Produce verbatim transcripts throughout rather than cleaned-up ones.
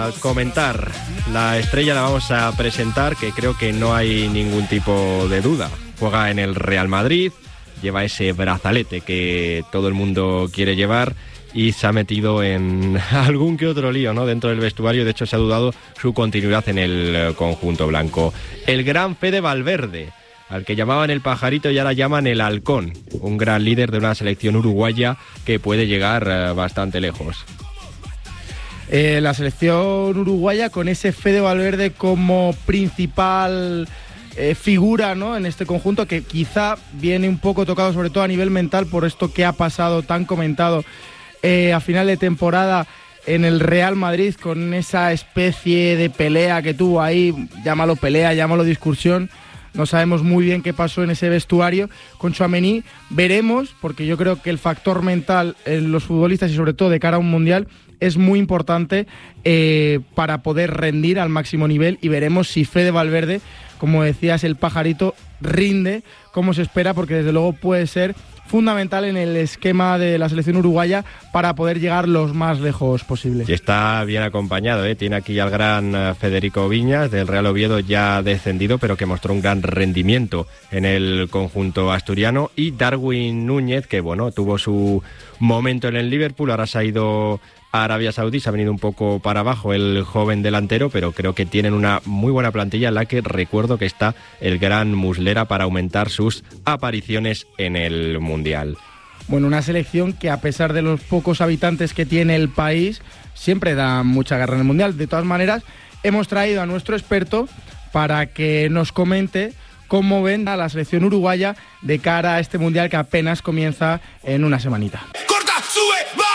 Al comentar, la estrella la vamos a presentar, que creo que no hay ningún tipo de duda. Juega en el Real Madrid, lleva ese brazalete que todo el mundo quiere llevar y se ha metido en algún que otro lío, ¿no?, dentro del vestuario. De hecho, se ha dudado su continuidad en el conjunto blanco. El gran Fede Valverde, al que llamaban el pajarito y ahora llaman el halcón, un gran líder de una selección uruguaya que puede llegar eh, bastante lejos. Eh, la selección uruguaya con ese Fede Valverde como principal eh, figura, ¿no?, en este conjunto, que quizá viene un poco tocado sobre todo a nivel mental por esto que ha pasado tan comentado eh, a final de temporada en el Real Madrid, con esa especie de pelea que tuvo ahí, llámalo pelea, llámalo discusión. No sabemos muy bien qué pasó en ese vestuario con Tchouaméni. Veremos, porque yo creo que el factor mental en los futbolistas y sobre todo de cara a un mundial es muy importante eh, para poder rendir al máximo nivel, y veremos si Fede Valverde, como decías, el pajarito, rinde como se espera, porque desde luego puede ser fundamental en el esquema de la selección uruguaya para poder llegar los más lejos posible. Y está bien acompañado, ¿eh? Tiene aquí al gran Federico Viñas del Real Oviedo, ya descendido, pero que mostró un gran rendimiento en el conjunto asturiano, y Darwin Núñez, que bueno, tuvo su momento en el Liverpool, ahora se ha ido a Arabia Saudí, se ha venido un poco para abajo el joven delantero, pero creo que tienen una muy buena plantilla en la que recuerdo que está el gran Muslera para aumentar sus apariciones en el Mundial. Bueno, una selección que a pesar de los pocos habitantes que tiene el país, siempre da mucha guerra en el Mundial. De todas maneras, hemos traído a nuestro experto para que nos comente cómo ven a la selección uruguaya de cara a este Mundial que apenas comienza en una semanita. ¡Corta, sube, va!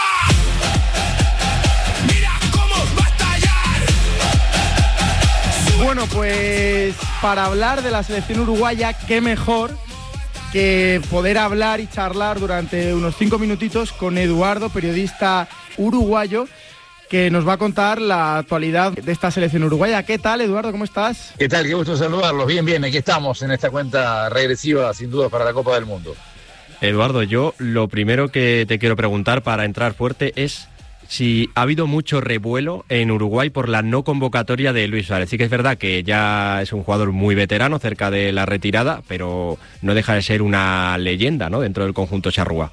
Bueno, pues para hablar de la selección uruguaya, qué mejor que poder hablar y charlar durante unos cinco minutitos con Eduardo, periodista uruguayo, que nos va a contar la actualidad de esta selección uruguaya. ¿Qué tal, Eduardo? ¿Cómo estás? ¿Qué tal? Qué gusto saludarlos. Bien, bien, aquí estamos en esta cuenta regresiva, sin duda, para la Copa del Mundo. Eduardo, yo lo primero que te quiero preguntar para entrar fuerte es si ha habido mucho revuelo en Uruguay por la no convocatoria de Luis Suárez. Sí que es verdad que ya es un jugador muy veterano, cerca de la retirada, pero no deja de ser una leyenda, ¿no?, dentro del conjunto charrúa.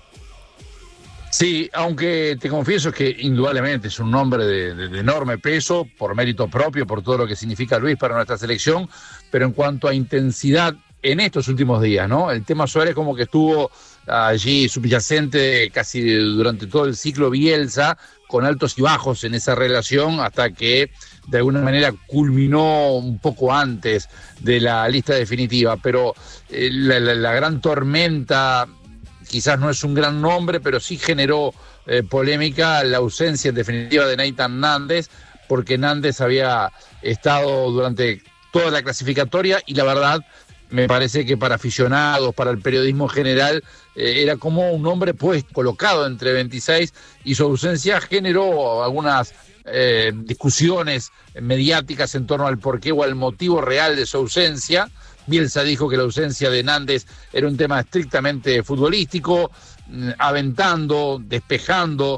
Sí, aunque te confieso que indudablemente es un nombre de, de, de enorme peso, por mérito propio, por todo lo que significa Luis para nuestra selección, pero en cuanto a intensidad en estos últimos días, ¿no? El tema Suárez como que estuvo allí subyacente casi durante todo el ciclo Bielsa, con altos y bajos en esa relación, hasta que de alguna manera culminó un poco antes de la lista definitiva. Pero eh, la, la, la gran tormenta, quizás no es un gran nombre, pero sí generó eh, polémica la ausencia en definitiva de Nathan Nández, porque Nández había estado durante toda la clasificatoria y la verdad me parece que para aficionados, para el periodismo general, eh, era como un hombre pues colocado entre veintiséis, y su ausencia generó algunas eh, discusiones mediáticas en torno al porqué o al motivo real de su ausencia. Bielsa dijo que la ausencia de Nández era un tema estrictamente futbolístico, aventando, despejando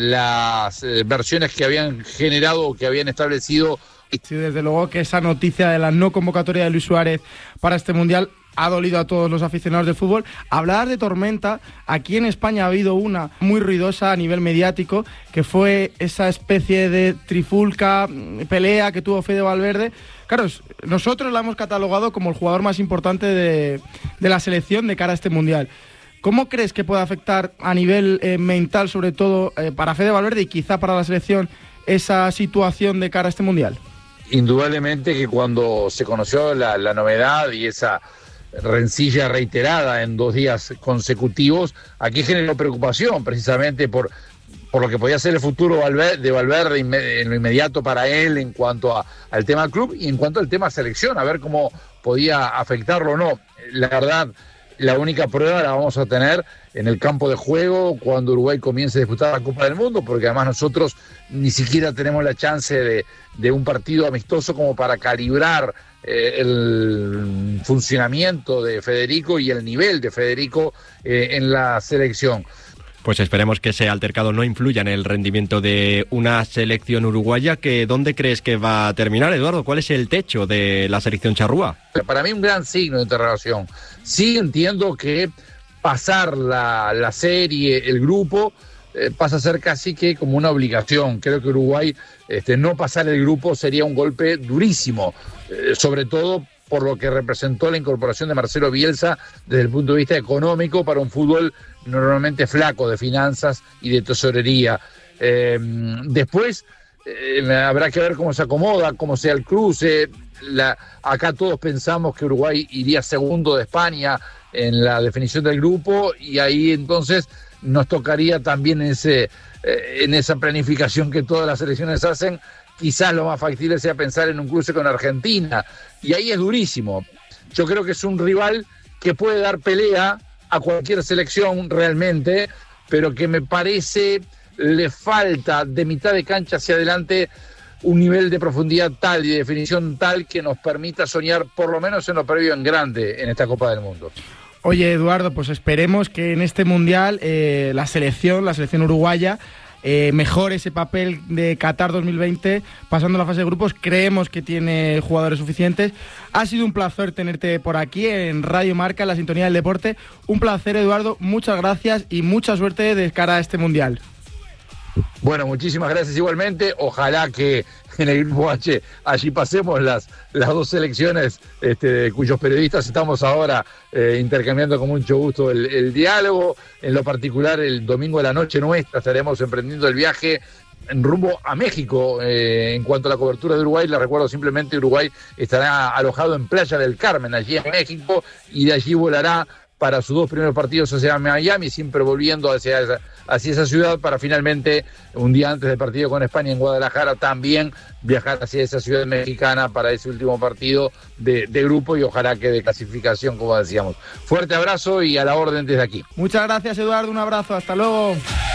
las eh, versiones que habían generado o que habían establecido. Sí, desde luego que esa noticia de la no convocatoria de Luis Suárez para este Mundial ha dolido a todos los aficionados de fútbol. Hablar de tormenta, aquí en España ha habido una muy ruidosa a nivel mediático, que fue esa especie de trifulca, pelea que tuvo Fede Valverde. Claro, nosotros la hemos catalogado como el jugador más importante de, de la selección de cara a este Mundial. ¿Cómo crees que puede afectar a nivel eh, mental, sobre todo eh, para Fede Valverde y quizá para la selección, esa situación de cara a este Mundial? Indudablemente que cuando se conoció la, la novedad y esa rencilla reiterada en dos días consecutivos, aquí generó preocupación precisamente por, por lo que podía ser el futuro de Valverde en lo inmediato para él en cuanto a, al tema club y en cuanto al tema selección, a ver cómo podía afectarlo o no. La verdad, la única prueba la vamos a tener en el campo de juego cuando Uruguay comience a disputar la Copa del Mundo, porque además nosotros ni siquiera tenemos la chance de, de un partido amistoso como para calibrar eh, el funcionamiento de Federico y el nivel de Federico eh, en la selección. Pues esperemos que ese altercado no influya en el rendimiento de una selección uruguaya. Que ¿dónde crees que va a terminar, Eduardo? ¿Cuál es el techo de la selección charrúa? Para mí un gran signo de interrogación. Sí entiendo que pasar la, la serie, el grupo, eh, pasa a ser casi que como una obligación. Creo que Uruguay, este, no pasar el grupo sería un golpe durísimo, eh, sobre todo por lo que representó la incorporación de Marcelo Bielsa desde el punto de vista económico para un fútbol normalmente flaco de finanzas y de tesorería. Eh, después eh, habrá que ver cómo se acomoda, cómo sea el cruce. La, acá todos pensamos que Uruguay iría segundo de España en la definición del grupo, y ahí entonces nos tocaría también ese, eh, en esa planificación que todas las selecciones hacen. Quizás lo más factible sea pensar en un cruce con Argentina, y ahí es durísimo. Yo creo que es un rival que puede dar pelea a cualquier selección realmente, pero que me parece le falta de mitad de cancha hacia adelante un nivel de profundidad tal y de definición tal que nos permita soñar por lo menos en lo previo en grande en esta Copa del Mundo. Oye, Eduardo, pues esperemos que en este Mundial eh, la selección, la selección uruguaya, eh, mejore ese papel de Qatar dos mil veinte, pasando la fase de grupos. Creemos que tiene jugadores suficientes. Ha sido un placer tenerte por aquí en Radio Marca, en la sintonía del deporte. Un placer, Eduardo, muchas gracias y mucha suerte de cara a este Mundial. Bueno, muchísimas gracias igualmente. Ojalá que en el Grupo H allí pasemos las, las dos selecciones, este, cuyos periodistas estamos ahora eh, intercambiando con mucho gusto el, el diálogo. En lo particular, el domingo de la noche nuestra estaremos emprendiendo el viaje en rumbo a México. Eh, en cuanto a la cobertura de Uruguay, les recuerdo simplemente, Uruguay estará alojado en Playa del Carmen, allí en México, y de allí volará para sus dos primeros partidos hacia Miami, siempre volviendo hacia esa, hacia esa ciudad, para finalmente, un día antes del partido con España en Guadalajara, también viajar hacia esa ciudad mexicana para ese último partido de, de grupo, y ojalá que de clasificación, como decíamos. Fuerte abrazo y a la orden desde aquí. Muchas gracias, Eduardo, un abrazo, hasta luego.